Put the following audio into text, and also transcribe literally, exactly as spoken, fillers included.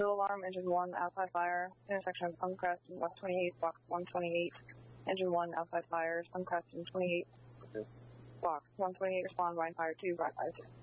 Bill alarm, engine one, outside fire, intersection of Suncrest and West twenty-eighth, box one twenty-eight. Engine one, outside fire, Suncrest and twenty-eighth, box one twenty-eight, respond, line fire two, right five two.